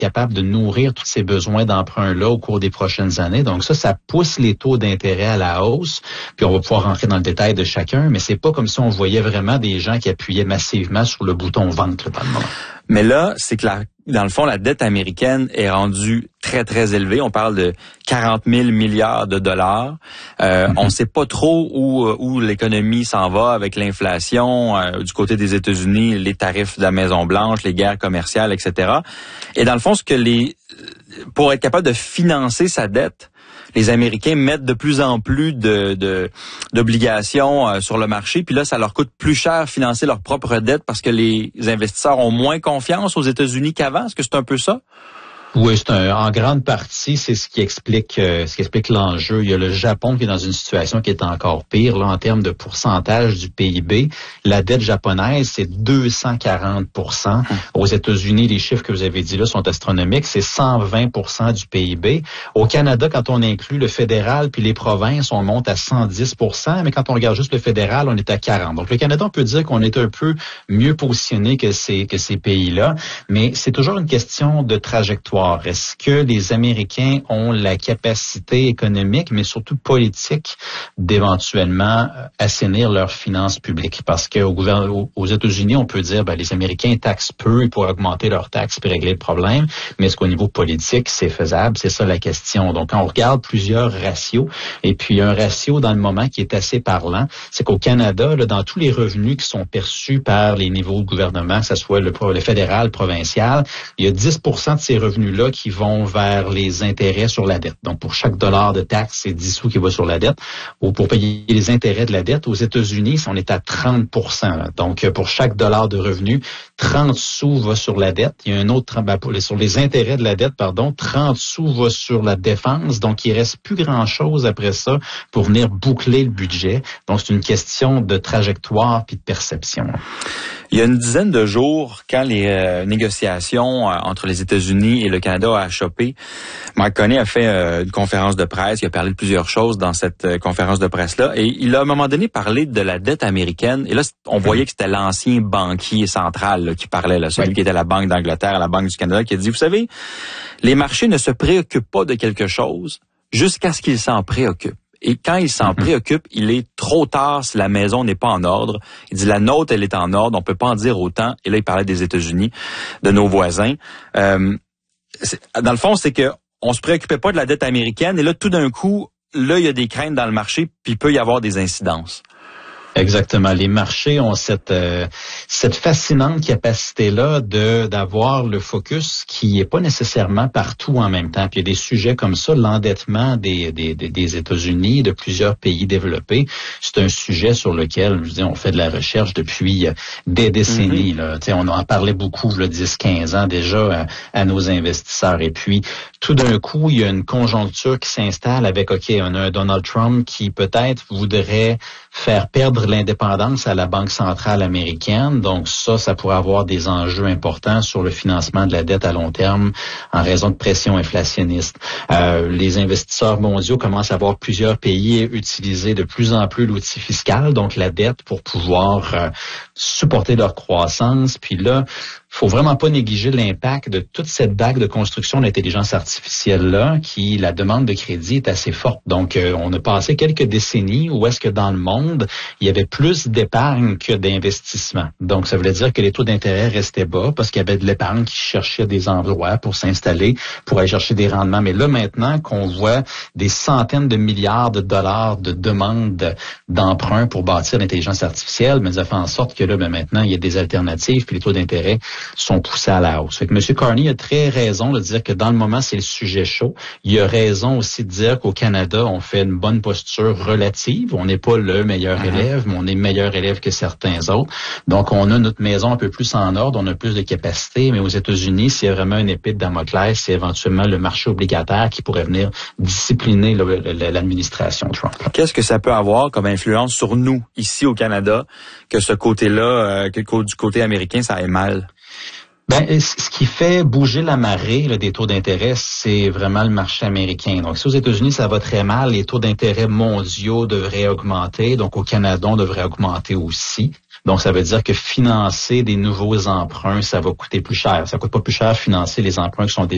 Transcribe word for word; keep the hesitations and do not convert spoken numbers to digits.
capable de nourrir tous ces besoins d'emprunt-là au cours des prochaines années. Donc ça, ça pousse les taux d'intérêt à la hausse. Puis on va pouvoir rentrer dans le détail de chacun, mais c'est pas comme si on voyait vraiment des gens qui appuyaient massivement sur le bouton vente là, dans le moment. Mais là, c'est que la, dans le fond, la dette américaine est rendue très, très élevée. On parle de quarante mille milliards de dollars. Euh, mm-hmm. On ne sait pas trop où, où l'économie s'en va avec l'inflation euh, du côté des États-Unis, les tarifs de la Maison-Blanche, les guerres commerciales, et cetera. Et dans le fond, ce que les, pour être capable de financer sa dette, les Américains mettent de plus en plus de, de d'obligations euh, sur le marché, puis là, ça leur coûte plus cher financer leur propre dette parce que les investisseurs ont moins confiance aux États-Unis qu'avant. Est-ce que c'est un peu ça? Oui, c'est un, en grande partie, c'est ce qui explique euh, ce qui explique l'enjeu. Il y a le Japon qui est dans une situation qui est encore pire là en termes de pourcentage du P I B. La dette japonaise, c'est deux cent quarante pour cent. Aux États-Unis, les chiffres que vous avez dit là sont astronomiques, c'est cent vingt pour cent du P I B. Au Canada, quand on inclut le fédéral puis les provinces, on monte à cent dix pour cent, mais quand on regarde juste le fédéral, on est à quarante. Donc le Canada, on peut dire qu'on est un peu mieux positionné que ces que ces pays-là, mais c'est toujours une question de trajectoire. Est-ce que les Américains ont la capacité économique, mais surtout politique, d'éventuellement assainir leurs finances publiques? Parce qu'au gouvernement, aux États-Unis, on peut dire, ben, les Américains taxent peu, ils pourraient augmenter leurs taxes puis régler le problème. Mais est-ce qu'au niveau politique, c'est faisable? C'est ça la question. Donc, on regarde plusieurs ratios. Et puis, un ratio dans le moment qui est assez parlant, c'est qu'au Canada, là, dans tous les revenus qui sont perçus par les niveaux de gouvernement, que ce soit le, le fédéral, le provincial, il y a dix pour cent de ces revenus là qui vont vers les intérêts sur la dette. Donc, pour chaque dollar de taxe, c'est dix sous qui va sur la dette. Ou pour payer les intérêts de la dette, aux États-Unis, on est à trente pour cent. Là. Donc, pour chaque dollar de revenu, trente sous va sur la dette. Il y a un autre, ben, pour les, sur les intérêts de la dette, pardon, trente sous va sur la défense. Donc, il reste plus grand-chose après ça pour venir boucler le budget. Donc, c'est une question de trajectoire puis de perception. Il y a une dizaine de jours, quand les euh, négociations euh, entre les États-Unis et le Canada a achoppé, Mark Carney a fait euh, une conférence de presse. Il a parlé de plusieurs choses dans cette euh, conférence de presse-là. Et il a à un moment donné parlé de la dette américaine. Et là, on voyait que c'était l'ancien banquier central là, qui parlait, là, celui oui. qui était à la Banque d'Angleterre, à la Banque du Canada, qui a dit, vous savez, les marchés ne se préoccupent pas de quelque chose jusqu'à ce qu'ils s'en préoccupent. Et quand il s'en mm-hmm. préoccupe, il est trop tard si la maison n'est pas en ordre. Il dit la nôtre, elle est en ordre, on peut pas en dire autant. Et là, il parlait des États-Unis, de nos voisins. Euh, dans le fond, c'est que on se préoccupait pas de la dette américaine. Et là, tout d'un coup, là, il y a des craintes dans le marché, puis il peut y avoir des incidences. Exactement. Les marchés ont cette euh, cette fascinante capacité-là de d'avoir le focus qui est pas nécessairement partout en même temps. Puis il y a des sujets comme ça, l'endettement des des des États-Unis, de plusieurs pays développés, c'est un sujet sur lequel, je dis, on fait de la recherche depuis des décennies. Mm-hmm. Là. Tu sais, on en parlait beaucoup, là, dix quinze ans déjà à, à nos investisseurs. Et puis, tout d'un coup, il y a une conjoncture qui s'installe avec, OK, on a un Donald Trump qui peut-être voudrait faire perdre l'indépendance à la Banque centrale américaine. Donc ça, ça pourrait avoir des enjeux importants sur le financement de la dette à long terme en raison de pression inflationniste. Euh, les investisseurs mondiaux commencent à voir plusieurs pays utiliser de plus en plus l'outil fiscal, donc la dette, pour pouvoir euh, supporter leur croissance. Puis là, faut vraiment pas négliger l'impact de toute cette vague de construction d'intelligence artificielle-là, qui, la demande de crédit est assez forte. Donc, euh, on a passé quelques décennies où est-ce que dans le monde, il y avait plus d'épargne que d'investissement. Donc, ça voulait dire que les taux d'intérêt restaient bas parce qu'il y avait de l'épargne qui cherchait des endroits pour s'installer, pour aller chercher des rendements. Mais là, maintenant qu'on voit des centaines de milliards de dollars de demandes d'emprunt pour bâtir l'intelligence artificielle, mais ça fait en sorte que là, ben, maintenant, il y a des alternatives, puis les taux d'intérêt sont poussés à la hausse. Fait que M. Carney a très raison de dire que dans le moment, c'est le sujet chaud. Il a raison aussi de dire qu'au Canada, on fait une bonne posture relative. On n'est pas le meilleur mm-hmm. élève, mais on est meilleur élève que certains autres. Donc, on a notre maison un peu plus en ordre, on a plus de capacité, mais aux États-Unis, s'il y a vraiment une épée de Damoclès, c'est éventuellement le marché obligataire qui pourrait venir discipliner le, le, l'administration Trump. Qu'est-ce que ça peut avoir comme influence sur nous, ici au Canada, que ce côté-là, euh, que du côté américain, ça aille mal? Ben, ce qui fait bouger la marée là, des taux d'intérêt, c'est vraiment le marché américain. Donc, si aux États-Unis, ça va très mal, les taux d'intérêt mondiaux devraient augmenter. Donc, au Canada, on devrait augmenter aussi. Donc, ça veut dire que financer des nouveaux emprunts, ça va coûter plus cher. Ça coûte pas plus cher financer les emprunts qui sont déjà